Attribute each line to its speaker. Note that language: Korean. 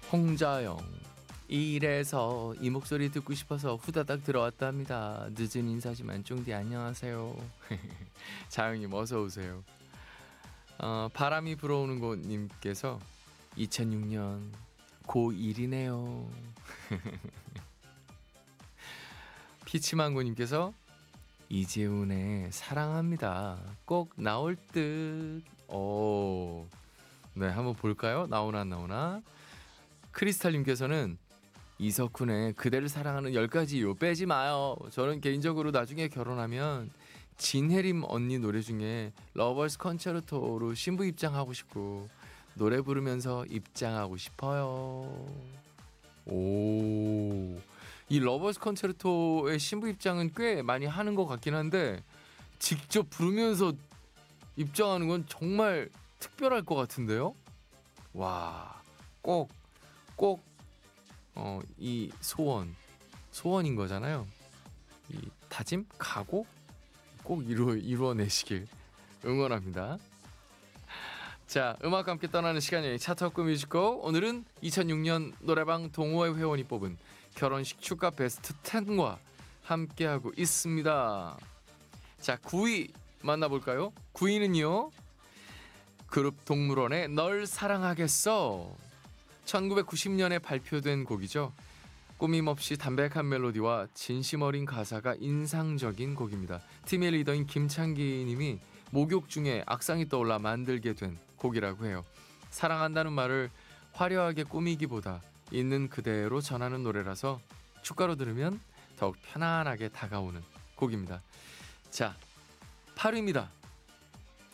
Speaker 1: 홍자영. 이래서 이 목소리 듣고 싶어서 후다닥 들어왔답니다. 늦은 인사지만 쫑디 안녕하세요. 자영님 어서 오세요. 바람이 불어오는 곳님께서 2006년 고1이네요. 피치망고님께서 이재훈의 사랑합니다. 꼭 나올 듯. 오, 네, 한번 볼까요? 나오나 안 나오나. 크리스탈님께서는 이석훈의 그대를 사랑하는 10가지요 빼지 마요. 저는 개인적으로 나중에 결혼하면 진혜림 언니 노래 중에 러버스 컨체르토로 신부 입장하고 싶고 노래 부르면서 입장하고 싶어요. 오, 이 러버스 컨체르토의 신부 입장은 꽤 많이 하는 것 같긴 한데 직접 부르면서 입장하는 건 정말 특별할 것 같은데요. 와, 꼭 이 소원인 거잖아요. 이 다짐, 각오 꼭 이루어내시길 응원합니다. 자, 음악과 함께 떠나는 시간이 차트업급 뮤지컬. 오늘은 2006년 노래방 동호회 회원이 뽑은 결혼식 축가 베스트 10과 함께하고 있습니다. 자, 9위 만나볼까요? 9위는요, 그룹 동물원의 널 사랑하겠어. 1990년에 발표된 곡이죠. 꾸밈없이 담백한 멜로디와 진심 어린 가사가 인상적인 곡입니다. 팀의 리더인 김창기 님이 목욕 중에 악상이 떠올라 만들게 된 곡이라고 해요. 사랑한다는 말을 화려하게 꾸미기보다 있는 그대로 전하는 노래라서 축가로 들으면 더욱 편안하게 다가오는 곡입니다. 자, 8위입니다.